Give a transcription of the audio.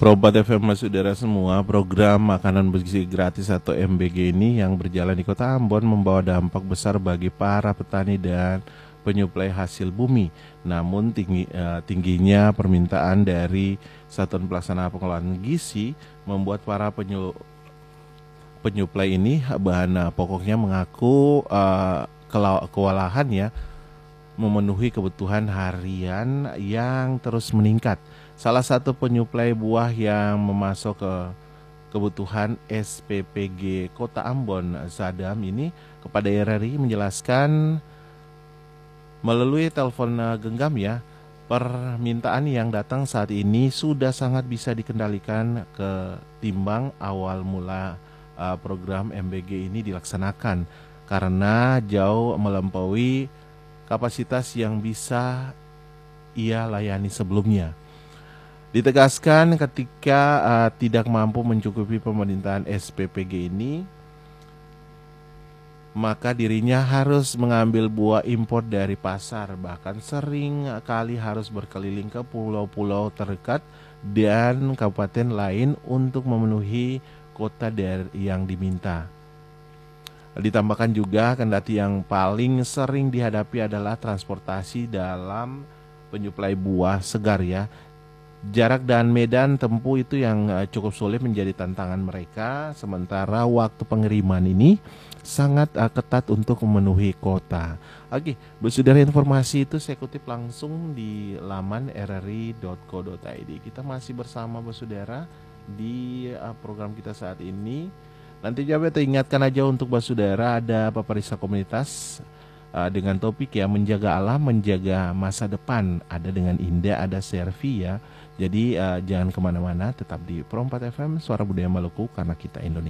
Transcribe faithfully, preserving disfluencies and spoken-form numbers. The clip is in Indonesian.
Probat F M saudara semua, program makanan bergizi gratis atau M B G ini yang berjalan di Kota Ambon membawa dampak besar bagi para petani dan penyuplai hasil bumi. Namun tinggi, uh, tingginya permintaan dari Satuan Pelaksana Pengelolaan Gizi membuat para penyu, penyuplai ini bahan pokoknya mengaku uh, kewalahan ya memenuhi kebutuhan harian yang terus meningkat. Salah satu penyuplai buah yang memasok ke kebutuhan S P P G Kota Ambon, Zadam ini kepada R R I menjelaskan melalui telepon genggam ya, permintaan yang datang saat ini sudah sangat bisa dikendalikan ketimbang awal mula uh, program M B G ini dilaksanakan karena jauh melampaui kapasitas yang bisa ia layani sebelumnya. Ditegaskan ketika uh, tidak mampu mencukupi pemerintahan S P P G ini, maka dirinya harus mengambil buah impor dari pasar, bahkan sering kali harus berkeliling ke pulau-pulau terdekat dan kabupaten lain untuk memenuhi kota yang diminta. Ditambahkan juga kendati yang paling sering dihadapi adalah transportasi dalam penyuplai buah segar ya. Jarak dan medan tempuh itu yang cukup sulit menjadi tantangan mereka, sementara waktu pengiriman ini sangat uh, ketat untuk memenuhi kota. Oke, bersaudara, informasi itu saya kutip langsung di laman r r i dot co dot i d. Kita masih bersama bersaudara di uh, program kita saat ini. Nanti juga ingatkan aja untuk bersaudara ada paparisa komunitas uh, dengan topik ya, menjaga alam, menjaga masa depan. Ada dengan Indah, ada Servi ya. Jadi uh, jangan kemana-mana, tetap di Pro empat F M, Suara Budaya Maluku, karena kita Indonesia.